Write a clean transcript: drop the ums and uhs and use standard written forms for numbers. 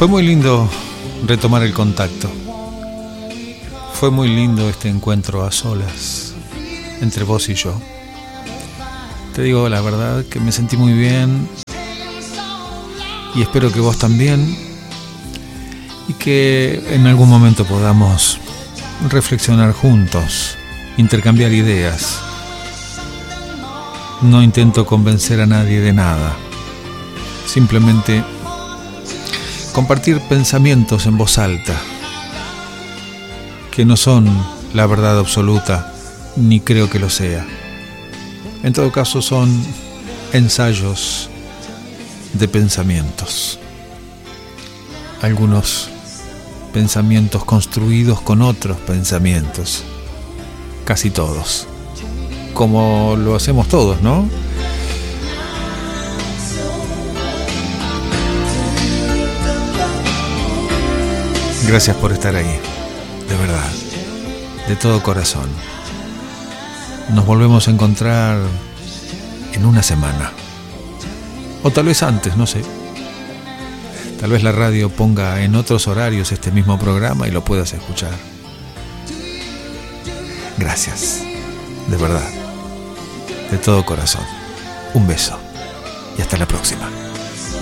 Fue muy lindo retomar el contacto. Fue muy lindo este encuentro a solas entre vos y yo. Te digo la verdad que me sentí muy bien y espero que vos también, y que en algún momento podamos reflexionar juntos, intercambiar ideas. No intento convencer a nadie de nada, simplemente compartir pensamientos en voz alta, que no son la verdad absoluta, ni creo que lo sea. En todo caso son ensayos de pensamientos. Algunos pensamientos construidos con otros pensamientos. Casi todos. Como lo hacemos todos, ¿no? Gracias por estar ahí, de verdad, de todo corazón. Nos volvemos a encontrar en una semana. O tal vez antes, no sé. Tal vez la radio ponga en otros horarios este mismo programa y lo puedas escuchar. Gracias, de verdad, de todo corazón. Un beso y hasta la próxima.